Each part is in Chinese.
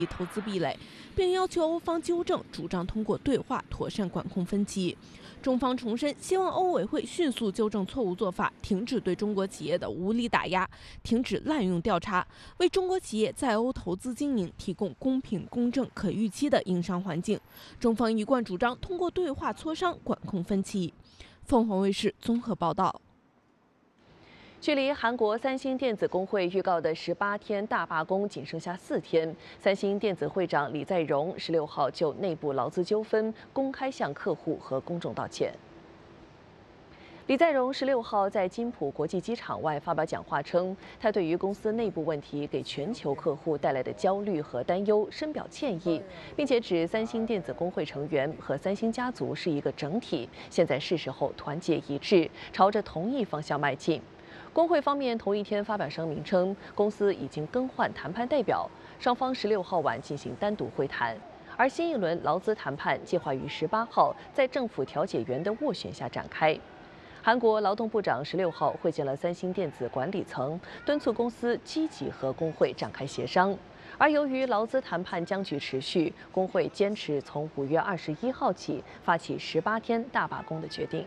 投资壁垒，并要求欧方纠正，主张通过对话妥善管控分歧。中方重申，希望欧委会迅速纠正错误做法，停止对中国企业的无理打压，停止滥用调查，为中国企业在欧投资经营提供公平、公正、可预期的营商环境。中方一贯主张通过对话磋商管控分歧。凤凰卫视综合报道。 距离韩国三星电子工会预告的18天大罢工仅剩下4天，三星电子会长李在镕16号就内部劳资纠纷公开向客户和公众道歉。李在镕16号在金浦国际机场外发表讲话称，他对于公司内部问题给全球客户带来的焦虑和担忧深表歉意，并且指三星电子工会成员和三星家族是一个整体，现在是时候团结一致，朝着同一方向迈进。工会方面同一天发表声明称，公司已经更换谈判代表，双方16号晚进行单独会谈，而新一轮劳资谈判计划于18号在政府调解员的斡旋下展开。韩国劳动部长16号会见了三星电子管理层，敦促公司积极和工会展开协商。而由于劳资谈判僵局持续，工会坚持从5月21号起发起18天大罢工的决定。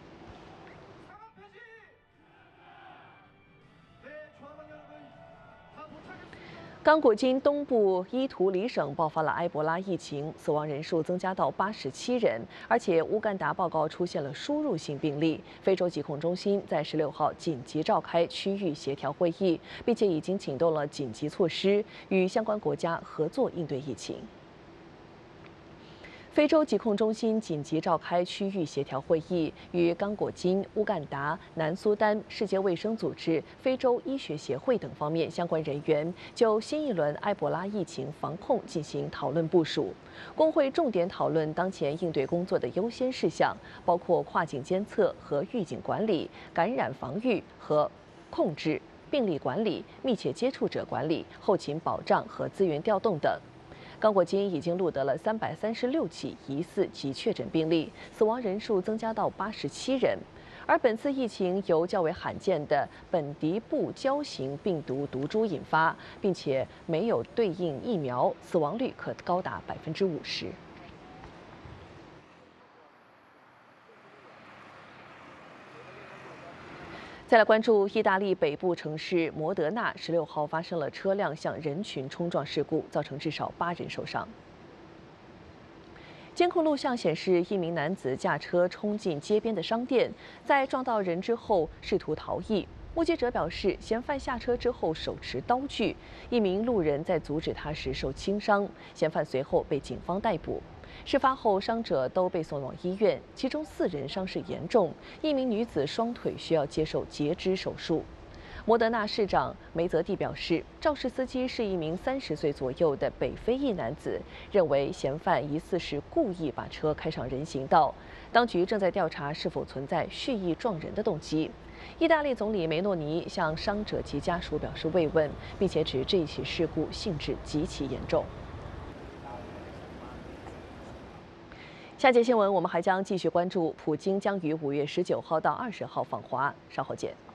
刚果金东部伊图里省爆发了埃博拉疫情，死亡人数增加到87人，而且乌干达报告出现了输入性病例。非洲疾控中心在16号紧急召开区域协调会议，并且已经启动了紧急措施，与相关国家合作应对疫情。非洲疾控中心紧急召开区域协调会议，与刚果金、乌干达、南苏丹、世界卫生组织、非洲医学协会等方面相关人员就新一轮埃博拉疫情防控进行讨论部署。工会重点讨论当前应对工作的优先事项，包括跨境监测和预警管理、感染防御和控制、病例管理、密切接触者管理、后勤保障和资源调动等。刚果金已经录得了336起疑似及确诊病例，死亡人数增加到87人。而本次疫情由较为罕见的本迪布胶型病毒毒株引发，并且没有对应疫苗，死亡率可高达50%。再来关注意大利北部城市摩德纳，16号发生了车辆向人群冲撞事故，造成至少8人受伤。监控录像显示，一名男子驾车冲进街边的商店，在撞到人之后试图逃逸。目击者表示，嫌犯下车之后手持刀具，一名路人在阻止他时受轻伤，嫌犯随后被警方逮捕。事发后，伤者都被送往医院，其中4人伤势严重，一名女子双腿需要接受截肢手术。摩德纳市长梅泽蒂表示，肇事司机是一名30岁左右的北非裔男子，认为嫌犯疑似是故意把车开上人行道。当局正在调查是否存在蓄意撞人的动机。意大利总理梅诺尼向伤者及家属表示慰问，并且指这一起事故性质极其严重。下节新闻，我们还将继续关注普京将于5月19号到20号访华，稍后见。